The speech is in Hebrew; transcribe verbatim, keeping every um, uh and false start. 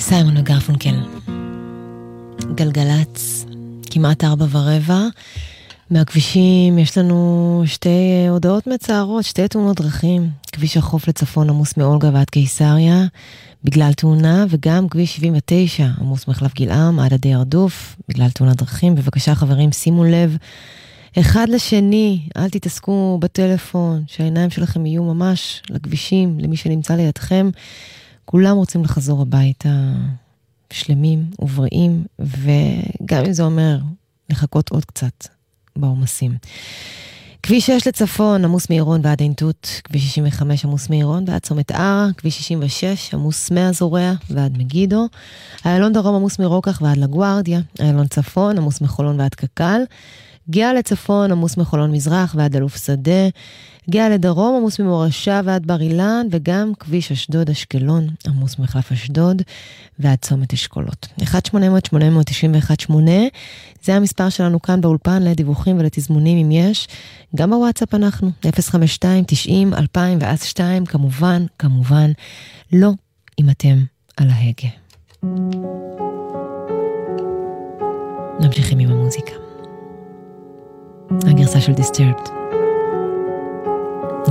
סיימון וגרפונקל. גלגלץ, כמעט ארבע ורבע. מהכבישים יש לנו שתי הודעות מצערות, שתי תאונות דרכים. כביש החוף לצפון עמוס מאולגה ועד קיסריה, בגלל תאונה, וגם כביש שבעים ותשע עמוס מחלף גלעם עד עדי הרדוף, בגלל תאונת דרכים. בבקשה חברים, שימו לב אחד לשני, אל תתעסקו בטלפון, שהעיניים שלכם יהיו ממש לכבישים, למי שנמצא לידכם. כולם רוצים לחזור הביתה שלמים ובריאים, וגם אם זה אומר לחכות עוד קצת בעומסים. כביש שש לצפון, עמוס מעירון ועד עין תות, כביש שישים וחמש עמוס מעירון ועד צומת ערה, כביש שישים ושש עמוס מהזורע ועד מגידו, איילון דרום עמוס מרוקח ועד לגוארדיה, איילון צפון עמוס מחולון ועד קקל, גאה לצפון עמוס מחולון מזרח ועד אלוף שדה, גאה לדרום עמוס ממורשה ועד בר אילן, וגם כביש אשדוד אשקלון עמוס מחלף אשדוד ועד צומת אשכולות. אחת שמונה אפס אפס שמונה תשע אחת שמונה, זה המספר שלנו כאן באולפן לדיווחים ולתזמונים אם יש. גם בוואטסאפ אנחנו אפס חמש שתיים תשעים אלפיים ואז שתיים, כמובן, כמובן לא אם אתם על ההגה. נמשיכים עם המוזיקה. הגרסה של Disturbed.